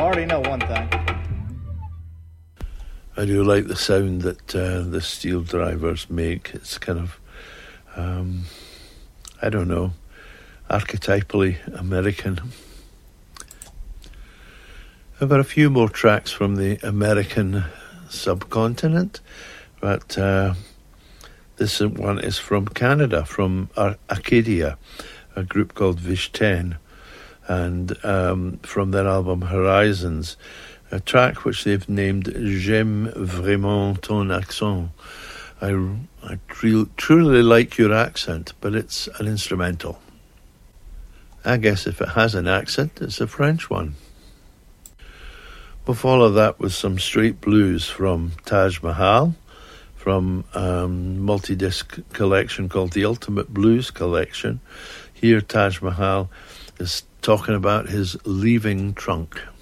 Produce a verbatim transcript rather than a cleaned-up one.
already know one thing. I do like the sound that uh, the steel drivers make. It's kind of, um, I don't know, archetypally American. I've got a few more tracks from the American subcontinent, but uh, this one is from Canada, from Ar- Acadia, a group called Vichten, and um, from their album Horizons, a track which they've named J'aime vraiment ton accent. I, I re- truly like your accent, but it's an instrumental. I guess if it has an accent, it's a French one. We'll follow that with some straight blues from Taj Mahal, from a um, multi-disc collection called the Ultimate Blues Collection. Here Taj Mahal is talking about his leaving trunk.